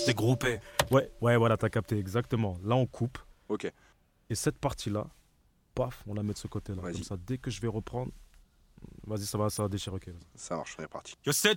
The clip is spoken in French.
t'es groupé. Ouais, voilà, t'as capté, exactement. Là, on coupe. Ok. Et cette partie-là, paf, on la met de ce côté-là. Vas-y. Comme ça, dès que je vais reprendre, vas-y, ça va déchirer. Ok, vas-y. Ça marche, on est parti. Yo, 7